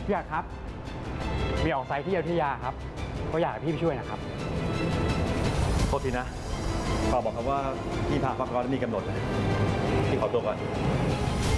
พี่อัดครับมีออกไซต์ที่อยุธยาครับก็อยากให้พี่ไปช่วยนะครับโทษทีนะฝากบอกครับว่าพี่พาพักร้อนมีกำหนดนะพี่ขอตัวก่อน